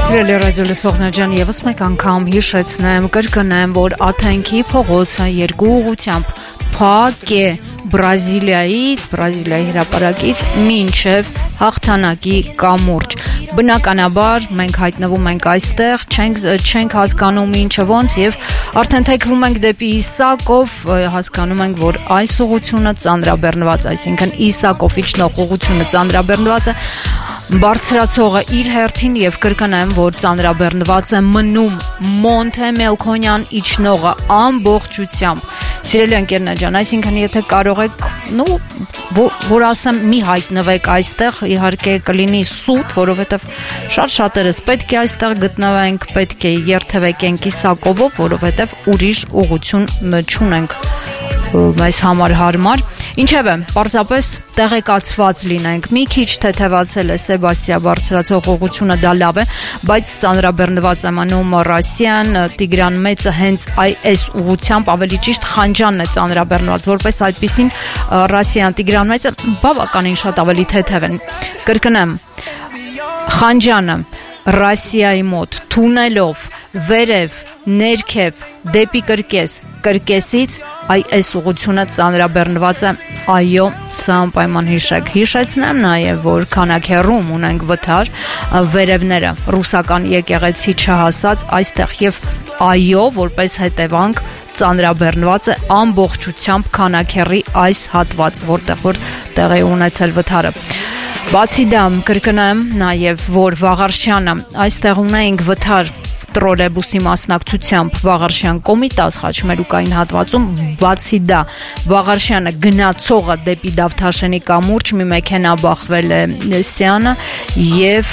Սիրելի ռադիո լսողներ ջան, եւս մեկ անգամ հիշեցնեմ, կրկնեմ, որ Աթենքի փողոցը երկու ուղղությամբ փակ է Բրազիլիայից, Բրազիլիայի հրապարակից մինչև հաղթանակի կամուրջ։ Բնականաբար մենք հայտնվում ենք այստեղ, չենք հասկանում ինչը ոնց եւ արդեն թեքվում ենք դեպի Իսակով, հասկանում ենք, որ այս ուղղությունը ծանրաբեռնված, այսինքն Իսակով իջնող ուղղությունը ծանրաբեռնված է բարձրացողը իր հերթին եւ կրկնեմ, որ ծանրաբեռնված է մնում Մոնթե Մելքոնյան իջնողը ամբողջությամբ։ Սիրելի ընկերներ ջան, այսինքն եթե կարող եք, որ ասեմ, մի հայտնվեք այստեղ, իհարկե կլինի սուտ, որովհետեւ շատերս պետք է այստեղ գտնվենք, պետք է երթևեկենք Իսակովով, որովհետեւ ուրիշ ուղղություն չունենք մեզ համար հարմար։ Ինչևէ, պարզապես տեղեկացված լինենք, մի քիչ թեթևացել է Սեբաստիա բարձրացող ուղղությունը, դա լավ է, բայց ծանրաբեռնված է մնում Ռասիան, Տիգրան Մեծը հենց այս ուղղությամբ, ավելի ճիշտ Խանջանն է ծանրաբեռնված, որպես այդպիսին Ռասիան, Տիգրան Մեծը բավականին շատ ավելի թեթև են։ Կրկնեմ, Խանջանը Ռասիայի մոտ թունելով վերև, ներքև, դեպի կրկես, կրկեսից այս ուղղությունը ծանրաբեռնված է, այո, սա անպայման հիշեք։ Հիշեցնեմ նաև, որ քանակերում ունենք վթար, վերևները ռուսական եկեղեցի չհասած այստեղ եւ այո, որպես հետևանք ծանրաբեռնված է ամբողջությամբ քանակերի այս հատված, որտեղ որ տեղի ունեցել վթարը։ Բացի դա, կրկնեմ նաև, որ Վաղարշյանը այստեղ ունենք վթար տրոլեյբուսի մասնակցությամբ Վաղարշյան Կոմիտաս խաչմերուկային հատվածում, բացի դա, Վաղարշյանը գնացողը դեպի Դավթաշենի կամուրջ մի մեքենա բախվել է Սյանը եւ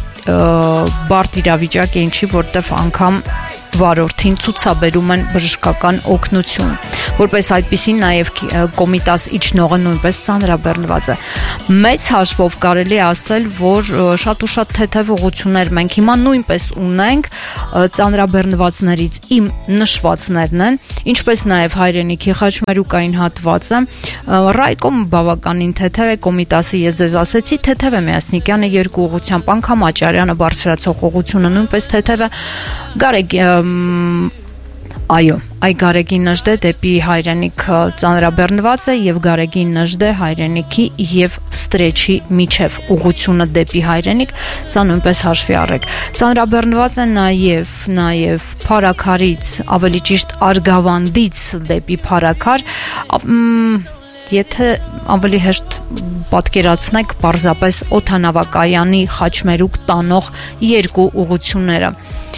բարդ իրավիճակ է, ինչի որտեվ անգամ վարորդին ցուցաբերում են բժշկական օգնություն։ Որպես այդպիսին նաև Կոմիտաս իջնողը նույնպես ծանրաբեռնված է։ Մեծ հաշվով կարելի է ասել, որ շատ ու շատ թեթև ուղղություններ մենք հիմա նույնպես ունենք, ծանրաբեռնվածներից իմ նշվածներն են, ինչպես նաև Հայրենիքի խաչմերուկային հատվածը, Ռայկոմ բավականին թեթև է, Կոմիտասը ես ձեզ ասեցի, թեթև է Միասնիկյանը երկու ուղղությամբ, անգամ Աճարյանը բարձրացող ուղղությունը նույնպես թեթև է, Այո, Գարեգին Նժդե դեպի Հայրենիք ծանրաբեռնված է եւ Գարեգին Նժդե Հայրենիքի եւ Վստրեչի միջև ուղղությունը դեպի Հայրենիք, սա նույնպես հաշվի առեք։ Ծանրաբեռնված է նաեւ Փարաքարից, ավելի ճիշտ Արգավանդից դեպի Փարաքար, եթե ավելի հեշտ պատկերացնեք պարզապես օդանավակայանի խաչմերուկ տանող երկու ուղղությունները։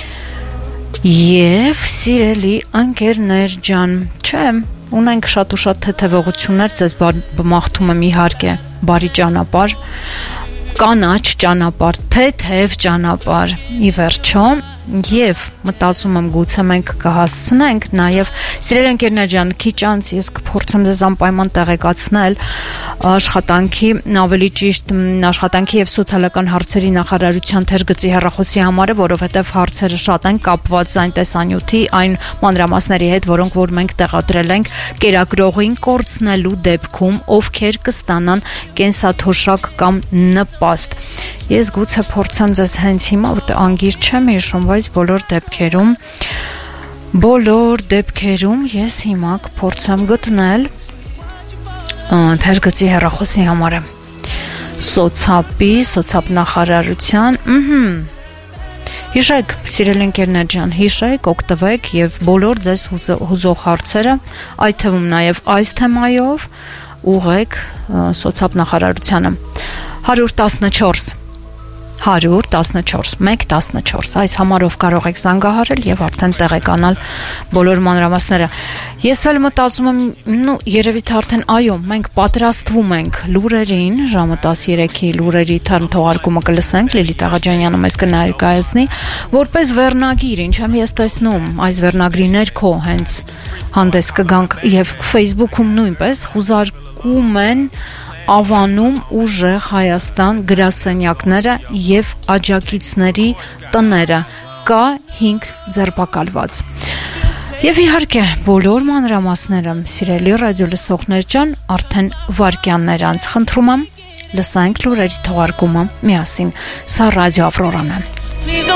Եվ սիրելի ընկերներ ջան, չէ, ունենք շատ ու շատ թեթևողություններ, ձեզ բմաղթում եմ իհարկե բարի ճանապարհ, կանաչ ճանապարհ, թեթև ճանապարհ, ի վերջո, եւ մտածում եմ գուցե մենք կհասցնենք նաեւ սիրելի ընկերներ ջան, քիչ անց ես կփորձեմ ձեզ անպայման տեղեկացնել աշխատանքի, ավելի ճիշտ աշխատանքի եւ սոցիալական հարցերի նախարարության թերգծի հեռախոսի համարը, որովհետեւ հարցերը շատ են կապված այն տեսանյութի, այն մանրամասների հետ, որոնք որ մենք տեղադրել ենք կերակրողին կորցնելու դեպքում, ովքեր կստանան կենսաթոշակ կամ նպաստ։ Ես գուցե փորձեմ ձեզ հենց հիմա, որտեղ անգիր չեմ հիշում, բայց բոլոր դեպքերում ես հիմա կփորձեմ գտնել թերգծի հեռախոսի համարը սոցապ նախարարության, Հիշեք, սիրելի ընկերներ ջան, հիշեք, օգտվեք եւ բոլոր ձեզ հուզող հարցերը, այդ թվում նաեւ այս թեմայով ուղղեք սոցապ նախարարությանը 114 այս համարով կարող եք զանգահարել եւ արդեն տեղեկանալ բոլոր մանրամասները։ Ես էլ մտածում եմ, երևի թե արդեն այո, մենք պատրաստվում ենք լուրերին, ժամը 13-ի լուրերի թողարկումը կլսենք, Լիլիթ Աղաջանյանը մեզ կներկայացնի, որպես վերնագիր, ինչ եմ ես տեսնում, այս վերնագրի ներքո հենց հանդես կգանք եւ Facebook-ում նույնպես խուզարկում են ավանում ուժեղ Հայաստան գրասենյակները եւ աջակիցների տները, կա 5 ձերբակալված։ Եվ իհարկե բոլոր մանրամասները, սիրելի ռադիո լսողներ ջան, արդեն վայրկյաններ անց խնդրում եմ, լսենք լուրերի թողարկումը միասին, սա ռադիո Ավրորան է։